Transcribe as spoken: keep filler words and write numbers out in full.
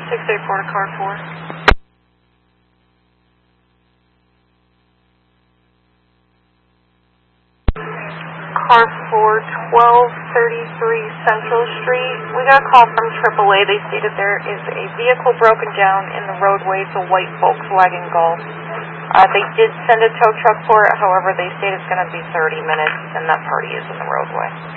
six eight four to car four. Car four, twelve thirty-three Central Street. We got a call from triple A. They stated there is a vehicle broken down in the roadway. It's a white Volkswagen Golf. Uh, they did send a tow truck for it. However, they state it's going to be thirty minutes, and that party is in the roadway.